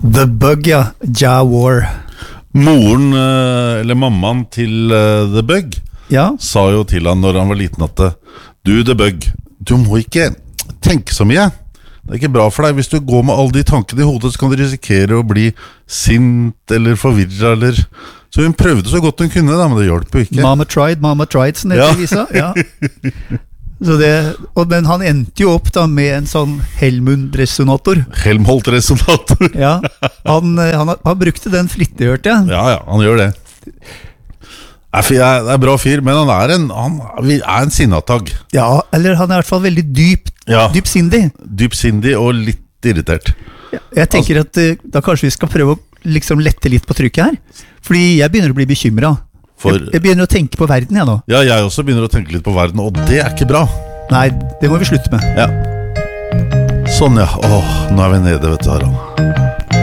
The Bug, ja. Ja War. Moren, eller mammaen til The Bug, sa jo til han når han var liten at du, The Bug, du må ikke tenke så mye. Det ikke bra for deg. Hvis du går med alle de tankene i hodet, så kan du risikere å bli sint eller forvirret eller... Så hun prøvde så godt hun kunne da, men det hjalp jo ikke. Mama tried, sånn heter det visa. Ja. Så men han endte jo opp da med en sånn Helmholtz-resonator. Helmholtz-resonator. Ja, han brukte den flittig, hørte jeg. Ja, han gjør det. Det er bra fyr, men han er en sinnatagg. Ja, eller han er i hvert fall veldig dypsindig. Dypsindig og litt irritert. Ja, jeg tenker at da kanskje vi skal prøve å liksom lette litt på trykket her. Fordi jeg begynner å bli bekymret. Jeg begynner å tenke på verden nå. Ja, jeg også begynner å tenke litt på verden, og det er ikke bra. Nei, det må vi slutte med. Ja. Sånn, ja. Nå er vi nede, vet du, Harald.